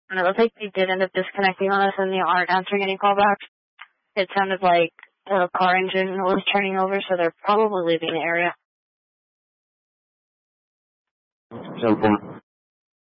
And it looks like they did end up disconnecting on us and they aren't answering any callbacks. It sounded like the car engine was turning over, so they're probably leaving the area. 10-4.